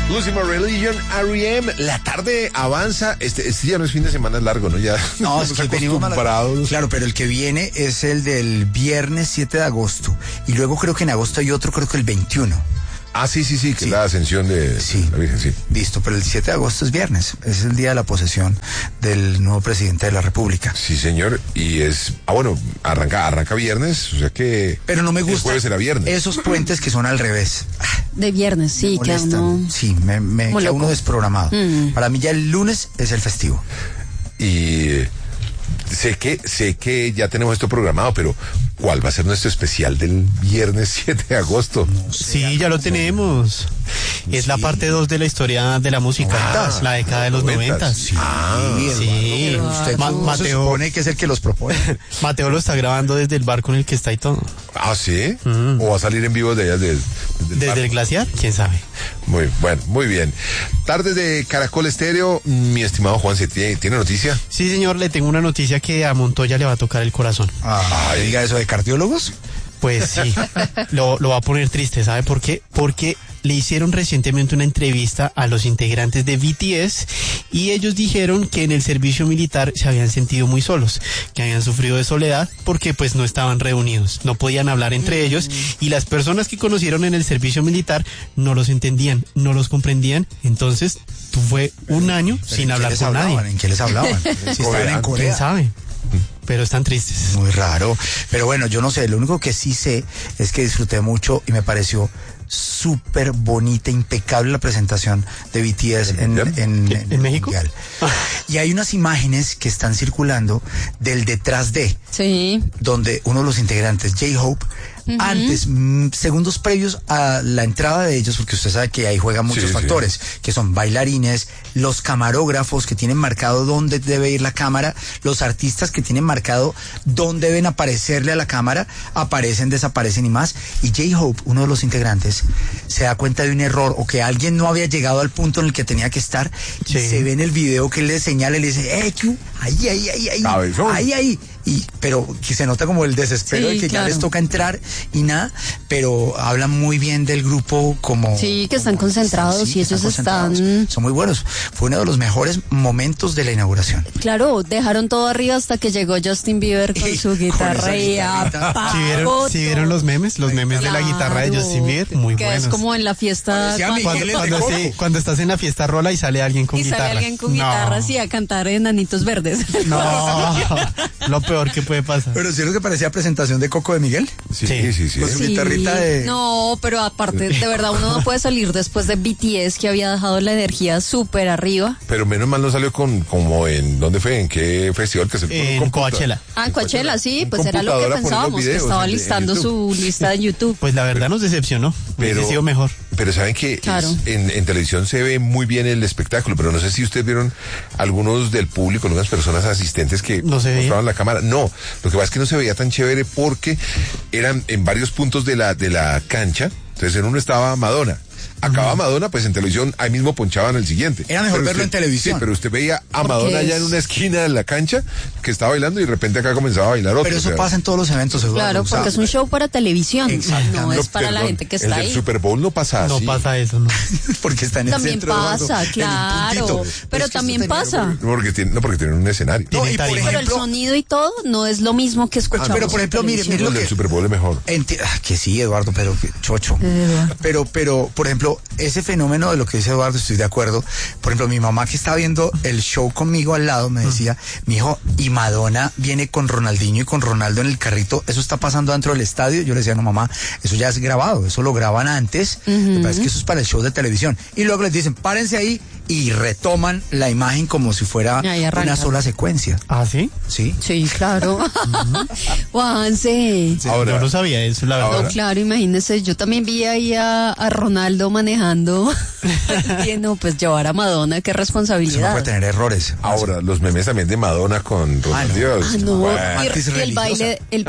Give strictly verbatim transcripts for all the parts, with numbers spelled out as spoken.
Última Religion, R E M. La tarde avanza. Este, este ya no es fin de semana largo, ¿no? Ya no, es que venimos acostumbrados. Claro, pero el que viene es el del viernes siete de agosto. Y luego creo que en agosto hay otro, creo que el veintiuno. Ah, sí, sí, sí, que sí. es la ascensión de sí. la Virgen, sí. Listo, pero el siete de agosto es viernes. Es el día de la posesión del nuevo presidente de la República. Sí, señor. Y es... Ah, bueno, arranca, arranca viernes, o sea que... Pero no me gusta... El jueves era viernes. Esos puentes que son al revés. De viernes, sí, que uno... Sí, me, me queda uno desprogramado. Mm. Para mí ya el lunes es el festivo. Y... Sé que, sé que ya tenemos esto programado, pero ¿cuál va a ser nuestro especial del viernes siete de agosto? No sé, sí, ya lo tenemos. Es sí. la parte dos de la historia de la música, ah, la década de los noventas. Sí, ah, sí. Usted Ma Mateo se supone que es el que los propone. Mateo lo está grabando desde el barco en el que está y todo. Ah, ¿sí? Mm. ¿O va a salir en vivo de allá desde, desde el ¿Desde el glaciar? ¿Quién sabe? Muy bueno, muy bien. Tarde de Caracol Estéreo, mi estimado Juan, ¿tiene, ¿tiene noticia? Sí, señor, le tengo una noticia que a Montoya le va a tocar el corazón. Ah, diga eso de cardiólogos. Pues sí, lo, lo va a poner triste, ¿sabe por qué? Porque le hicieron recientemente una entrevista a los integrantes de B T S y ellos dijeron que en el servicio militar se habían sentido muy solos, que habían sufrido de soledad porque pues no estaban reunidos, no podían hablar entre ellos y las personas que conocieron en el servicio militar no los entendían, no los comprendían, entonces fue un año sin hablar con hablaban? nadie. ¿En qué les hablaban? Si estaban en Corea. ¿Quién sabe? Pero están tristes. Muy raro. Pero bueno, yo no sé, lo único que sí sé es que disfruté mucho y me pareció súper bonita, impecable la presentación de B T S en, en, en, en, ¿En México. Mundial. Y hay unas imágenes que están circulando del detrás de, sí. donde uno de los integrantes, J-Hope, Uh-huh. antes, mm, segundos previos a la entrada de ellos, porque usted sabe que ahí juegan muchos sí, factores, sí. que son bailarines, los camarógrafos que tienen marcado dónde debe ir la cámara, los artistas que tienen marcado dónde deben aparecerle a la cámara, aparecen, desaparecen y más. Y J-Hope, uno de los integrantes, se da cuenta de un error o que alguien no había llegado al punto en el que tenía que estar sí. y se ve en el video que él le señala y le dice, ¡eh, Q! Ahí, ahí, ahí, ahí, ahí, ahí. Y, pero que se nota como el desespero sí, de que claro. ya les toca entrar y nada, pero hablan muy bien del grupo como... Sí, que están concentrados están, sí, y ellos están, están... Son muy buenos. Fue uno de los mejores momentos de la inauguración. Claro, dejaron todo arriba hasta que llegó Justin Bieber con su guitarra y ¿Sí vieron, ¿Sí vieron los memes? Los memes claro, de la guitarra de Justin Bieber, muy que buenos. Es como en la fiesta... Cuando, cuando, cuando, sí, cuando estás en la fiesta rola y sale alguien con y guitarra. Y sale alguien con no. guitarra, así, a cantar Enanitos Verdes. No, lo peor que puede pasar. Pero ¿sí es lo que parecía presentación de Coco de Miguel? Sí, sí, sí. sí. Con su sí. guitarrita de... No, pero aparte, de verdad, uno no puede salir después de B T S, que había dejado la energía súper arriba. Pero menos mal no salió con, como en, ¿dónde fue? ¿En qué festival? Que se en con Coachella. Ah, en Coachella, sí, pues era lo que pensábamos, que estaba listando su lista de YouTube. Pues la verdad nos decepcionó, pero ha sido mejor. Pero saben que claro. es, en, en televisión se ve muy bien el espectáculo, pero no sé si ustedes vieron algunos del público, algunas personas asistentes que no se mostraban la cámara. No, lo que pasa es que no se veía tan chévere porque eran en varios puntos de la, de la cancha. Entonces en uno estaba Madonna. Acaba Madonna, pues en televisión ahí mismo ponchaban el siguiente. Era mejor pero verlo usted, en televisión. Sí, pero usted veía a Madonna allá en una esquina de la cancha que estaba bailando y de repente acá comenzaba a bailar otro. Pero eso o sea, pasa en todos los eventos, Eduardo. Claro, porque es un show para televisión. Exacto. No es no, para perdón, la gente que está el ahí. El Super Bowl no pasa así. No pasa eso, no. Porque está en el también centro. También pasa, Eduardo, claro. Pero es que también pasa. No porque, tiene, no, porque tienen un escenario. No, y por ejemplo, pero el sonido y todo no es lo mismo que escuchamos. Pero por ejemplo, mire, mire lo que... El Super Bowl es mejor. Enti ah, que sí, Eduardo, pero que chocho. Eduardo. Pero, pero, por ejemplo, ese fenómeno de lo que dice Eduardo, estoy de acuerdo. Por ejemplo, mi mamá que está viendo el show conmigo al lado me decía, mi hijo, y Madonna viene con Ronaldinho y con Ronaldo en el carrito, ¿eso está pasando dentro del estadio? Yo le decía, no mamá, eso ya es grabado, eso lo graban antes, uh-huh. me parece que eso es para el show de televisión. Y luego les dicen, párense ahí y retoman la imagen como si fuera una sola secuencia. ¿Ah, sí? Sí. Sí, claro. Juanse. Sí, ahora, yo no sabía eso, la verdad. No, claro, imagínese, yo también vi ahí a, a Ronaldo manejando. No, pues llevar a Madonna, qué responsabilidad. Eso no puede tener errores. Ahora, los memes también de Madonna con Ronaldo. Ah, no. Bueno. Y, y el baile, el,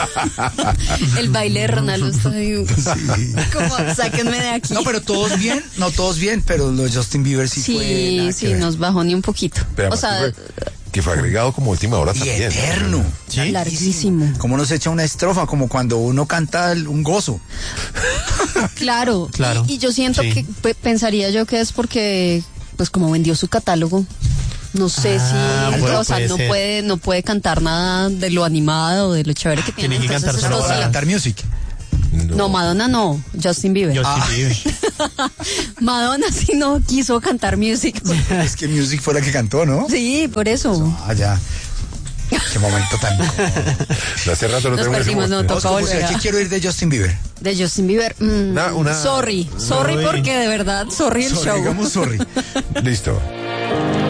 el baile de Ronaldo está ahí. Sí. Como, sáquenme de aquí. No, pero todos bien, no todos bien, pero los Justin Bieber sí, sí fue. Sí, sí, nos bajó ni un poquito. Pero o sea, que fue agregado como última hora y también. eterno. ¿Sí? Larguísimo. Como nos echa una estrofa, como cuando uno canta el- un gozo. Claro, Claro. Y, y yo siento Sí. que pe- pensaría yo que es porque, pues como vendió su catálogo, no sé Ah, si, bueno, o sea, puede no ser. puede, no puede cantar nada de lo animado, de lo chévere que tiene. Tiene que Entonces, cantar solo esto Para sí- baladas. cantar music. No, Madonna no, Justin Bieber. Yo sí Ah. vive. Madonna sí no quiso cantar music. Es que music fue la que cantó, ¿no? Sí, por eso. Ah, ya. Qué momento tan incómodo. Hace rato no Nos tengo ese perdimos, no, momento. toca Oscar, volver ¿a a- qué quiero ir de Justin Bieber? De Justin Bieber. mm, Una- una- sorry, sorry Sorry. porque de verdad, sorry el Sorry, show. digamos sorry. Listo.